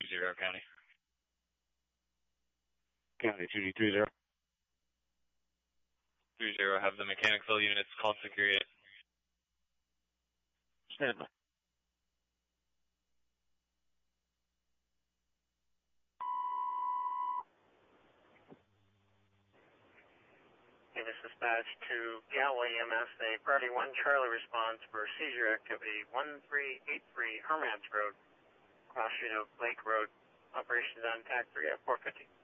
2D30 County. County 2D30. 30, have the mechanical units called Security 8. Stand by. Hey, this is dispatch to Galway EMS. A Priority 1 Charlie response for seizure activity 1383 Hermans Road, cross street of Lake Road. Operations on TAC 3 at 450.